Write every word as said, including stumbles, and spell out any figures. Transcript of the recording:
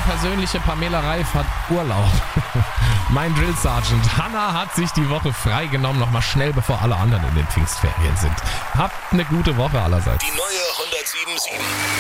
persönliche Pamela Reif hat Urlaub. Mein Drill Sergeant Hanna hat sich die Woche freigenommen, nochmal schnell, bevor alle anderen in den Pfingstferien sind. Habt eine gute Woche allerseits. Die neue hundertsieben Komma sieben.